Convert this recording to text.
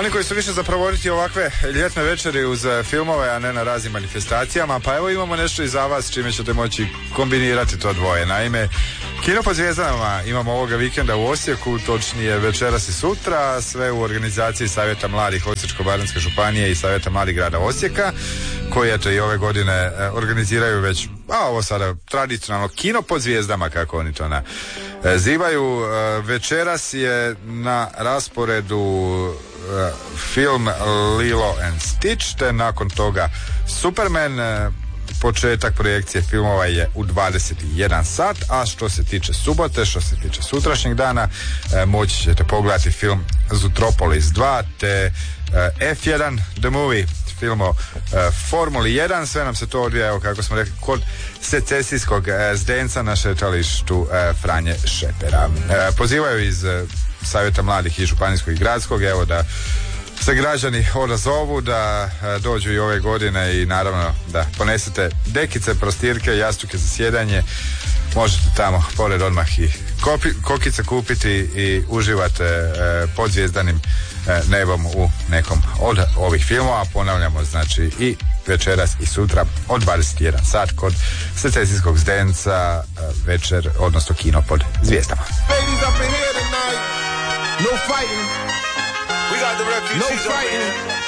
oni koji su više za provoditi ovakve ljetne večeri uz filmove, a ne na raznim manifestacijama, pa evo imamo nešto i za vas čime ćete moći kombinirati to dvoje. Naime, Kino pod zvijezdama imamo ovoga vikenda u Osijeku, točnije večeras i sutra, sve u organizaciji Savjeta mladih Osječko-baranjske županije i Savjeta mladih grada Osijeka, koji eto i ove godine organiziraju već, ovo sada tradicionalno Kino pod zvijezdama, kako oni to nazivaju. Večeras je na rasporedu film Lilo and Stitch, te nakon toga Superman. Početak projekcije filmova je u 21 sat, a što se tiče subote, što se tiče sutrašnjeg dana, moći ćete pogledati film Zootropolis 2 te F1 The Movie, film o Formuli 1. Sve nam se to odvija, evo kako smo rekli, kod secesijskog zdenca na šetalištu Franje Šepera. Pozivaju iz Savjeta mladih i županijskog i gradskog, evo da se građani odazovu, da dođu i ove godine i naravno da ponesete dekice, prostirke, jastuke za sjedanje. Možete tamo pored odmah i kokice kupiti i uživate pod zvijezdanim nebom u nekom od ovih filmova. Ponavljamo, znači i večeras i sutra od 21 sat kod secesijskog zdenca, večer, odnosno Kino pod zvijezdama. No fighting. We got the refugees. No fighting.